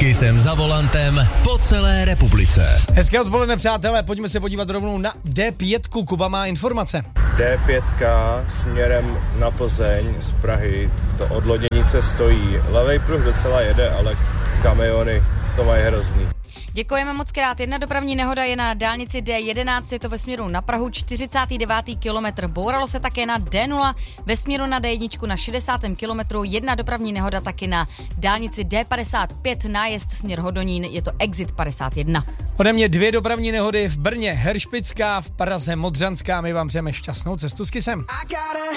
S Kissem za volantem po celé republice. Hezké odpoledne, přátelé, pojďme se podívat rovnou na D5. Kuba má informace. D5 směrem na Plzeň z Prahy, to od Loděnice stojí. Levej pruh docela jede, ale kamiony to mají hrozný. Děkujeme moc krát. Jedna dopravní nehoda je na dálnici D11, je to ve směru na Prahu, 49. kilometr. Bouralo se také na D0, ve směru na D1 na 60. kilometru. Jedna dopravní nehoda taky na dálnici D55, nájezd směr Hodonín, je to exit 51. Ode mě 2 dopravní nehody v Brně Heršpická, v Praze Modřanská. My vám přejeme šťastnou cestu s Kissem.